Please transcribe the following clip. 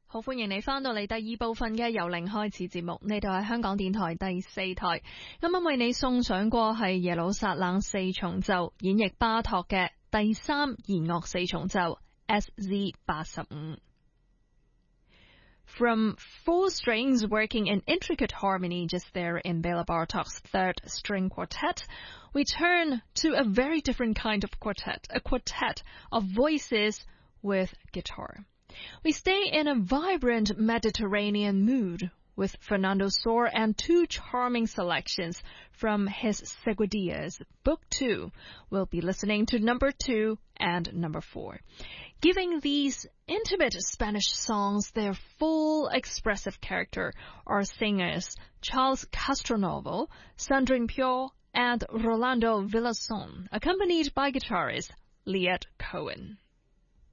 好，歡迎你返到嚟第二部分嘅由零開始節目，呢度係香港電台第4台。啱啱為你送上過係耶路撒冷四重奏，演繹巴托嘅第3弦樂四重奏 SZ85。From 4 strings working in intricate harmony just there in Bela Bartok's third string quartet, we turn to a very different kind of quartet, a quartet of voices with guitar. We stay in a vibrant Mediterranean mood with Fernando Sor and 2 charming selections from his Seguidillas. Book 2, we'll be listening to number 2 and number 4. Giving these intimate Spanish songs their full expressive character are singers Charles Castronovo, Sandrine Pio, and Rolando Villazon, accompanied by guitarist Liet Cohen.